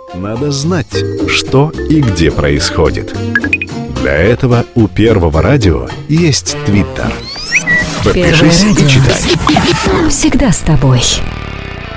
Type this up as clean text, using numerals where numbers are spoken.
Надо знать, что и где происходит. Для этого у Первого радио есть Твиттер. Подпишись и читай. Всегда с тобой.